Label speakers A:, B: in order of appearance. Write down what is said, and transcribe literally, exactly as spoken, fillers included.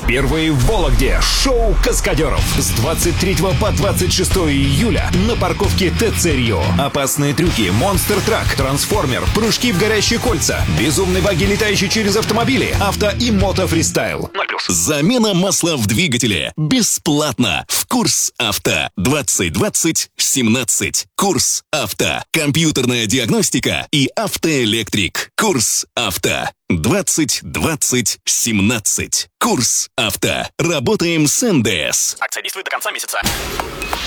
A: Впервые в Вологде шоу каскадеров с двадцать третьего по двадцать шестое июля на парковке ТЦ Рио. Опасные трюки, монстр-трак, трансформер, прыжки в горящие кольца, безумные баги, летающие через автомобили, авто и мото-фристайл.
B: Замена масла в двигателе бесплатно в Курс Авто двадцать двадцать семнадцать. Курс Авто. Компьютерная диагностика и автоэлектрик. Курс Авто двадцать двадцать семнадцать. Курс Авто. Работаем с эн дэ эс.
C: Акция действует до конца месяца.